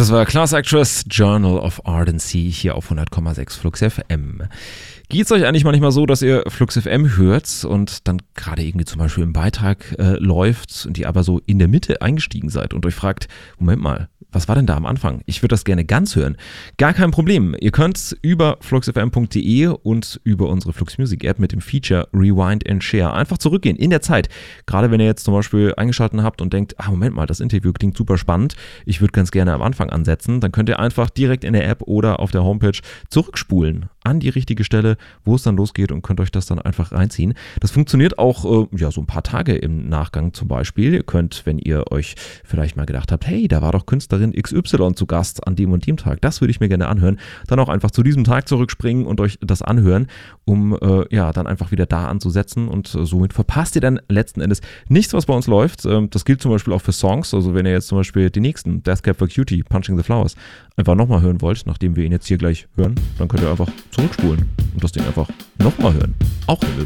Das war Class Actress, Journal of Ardency hier auf 100,6 Flux FM. Geht es euch eigentlich manchmal so, dass ihr Flux FM hört und dann gerade irgendwie zum Beispiel im Beitrag läuft und ihr aber so in der Mitte eingestiegen seid und euch fragt, Moment mal, was war denn da am Anfang? Ich würde das gerne ganz hören. Gar kein Problem. Ihr könnt über fluxfm.de und über unsere Flux Music App mit dem Feature Rewind and Share einfach zurückgehen in der Zeit. Gerade wenn ihr jetzt zum Beispiel eingeschaltet habt und denkt, Moment mal, das Interview klingt super spannend, ich würde ganz gerne am Anfang ansetzen, dann könnt ihr einfach direkt in der App oder auf der Homepage zurückspulen an die richtige Stelle, wo es dann losgeht und könnt euch das dann einfach reinziehen. Das funktioniert auch so ein paar Tage im Nachgang zum Beispiel. Ihr könnt, wenn ihr euch vielleicht mal gedacht habt, hey, da war doch Künstlerin XY zu Gast an dem und dem Tag, das würde ich mir gerne anhören, dann auch einfach zu diesem Tag zurückspringen und euch das anhören, um dann einfach wieder da anzusetzen und somit verpasst ihr dann letzten Endes nichts, was bei uns läuft. Das gilt zum Beispiel auch für Songs, also wenn ihr jetzt zum Beispiel den nächsten, Death Cab for Cutie, Punching the Flowers, einfach nochmal hören wollt, nachdem wir ihn jetzt hier gleich hören, dann könnt ihr einfach zurückspulen und das Ding einfach nochmal hören. Auch eine